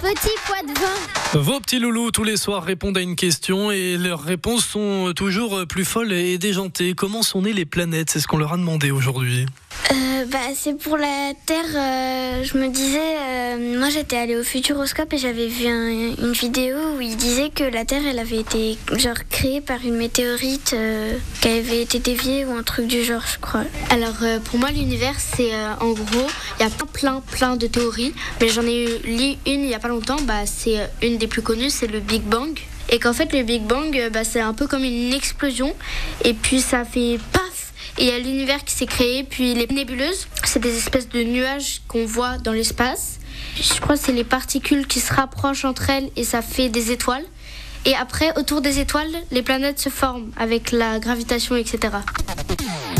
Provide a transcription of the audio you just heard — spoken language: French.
petit poids de vin. Vos petits loulous tous les soirs répondent à une question et leurs réponses sont toujours plus folles et déjantées. Comment sont nées les planètes? C'est ce qu'on leur a demandé aujourd'hui. C'est pour la Terre, je me disais, moi j'étais allée au Futuroscope et j'avais vu une vidéo où il disait que la Terre elle avait été créée par une météorite qui avait été déviée ou un truc du genre, je crois. Alors pour moi l'univers c'est en gros, il y a plein de théories, mais j'en ai lu une il y a pas longtemps, c'est une des plus connues, c'est le Big Bang. Et qu'en fait le Big Bang c'est un peu comme une explosion et puis ça fait paf. Et il y a l'univers qui s'est créé, puis les nébuleuses, c'est des espèces de nuages qu'on voit dans l'espace. Je crois que c'est les particules qui se rapprochent entre elles et ça fait des étoiles. Et après, autour des étoiles, les planètes se forment avec la gravitation, etc.